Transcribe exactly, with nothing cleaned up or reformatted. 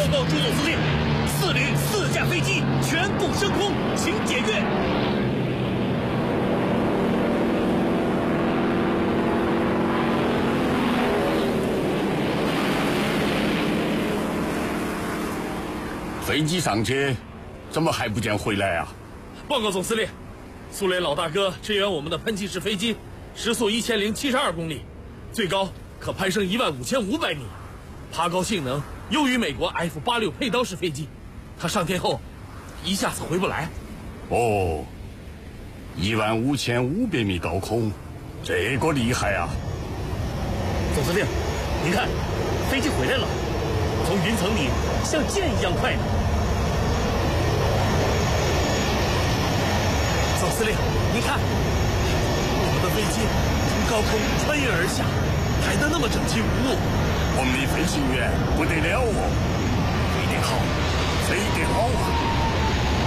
告朱总司令，四旅四架飞机全部升空，请检阅。 飞机上去，怎么还不见回来啊？ 报告总司令，苏联老大哥支援我们的喷气式飞机，时速一千零七十二公里，最高可攀升一万五千五百米，爬高性能优于美国 F 八六配刀式飞机。它上天后，一下子回不来。 哦，一万五千五百米高空，这个厉害啊！ 总司令，您看，飞机回来了，从云层里像箭一样快的。总司令，您看，我们的飞机从高空穿越而下，排得那么整齐无误。 我们的飞行员不得了哦！